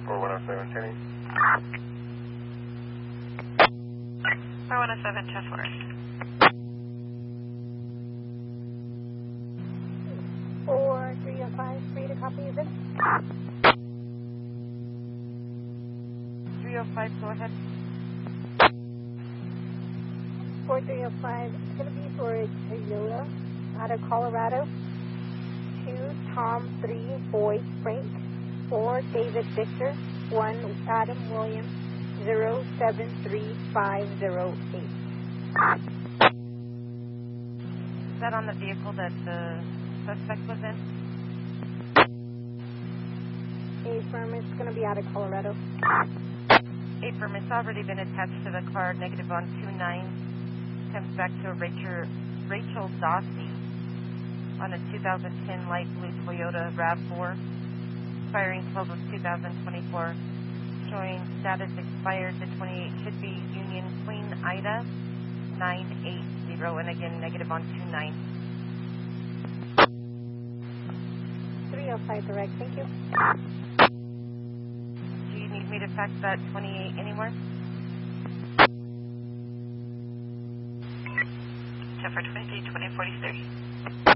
4107, Kenny. 4107 to Forest. 4305, free to copy you this. 305, go ahead. 4305, it's going to be for Toyota out of Colorado. 2 Tom 3 Boy Frank. 4 David Victor. 1 Adam Williams. 073508. Is that on the vehicle that the suspect was in? Affirm, it's going to be out of Colorado. Affirm, it's already been attached to the car, negative on 29. Comes back to a Rachel Dossie on a 2010 light blue Toyota RAV4, expiring 12 of 2024, showing status expired. The 28 should be Union Queen Ida 980, and again negative on 29. 305 direct, thank you. Do you need me to fax that 28 anywhere? For 23, 2043.